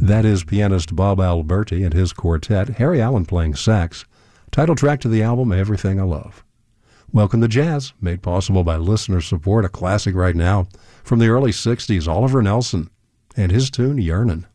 That is pianist Bob Alberti and his quartet, Harry Allen playing sax. Title track to the album, Everything I Love. Welcome to Jazz, made possible by listener support, a classic right now from the early 60s, Oliver Nelson and his tune, Yearnin'.